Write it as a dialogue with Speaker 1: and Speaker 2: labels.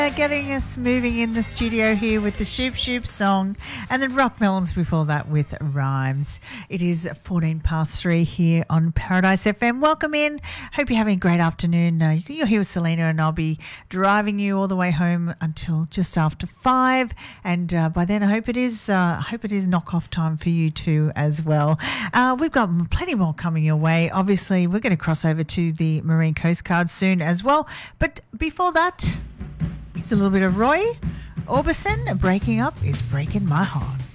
Speaker 1: Getting us moving in the studio here with the Shoop Shoop song and the Rock Melons before that with Rhymes. It is 3 here on Paradise FM. Welcome in. Hope you're having a great afternoon. You're here with Selena and I'll be driving you all the way home until just after 5. And by then I hope it is knock-off time for you too as well. We've got plenty more coming your way. Obviously, we're going to cross over to the Marine Coast Guard soon as well. But before that, it's a little bit of Roy Orbison. Breaking Up is Breaking My Heart.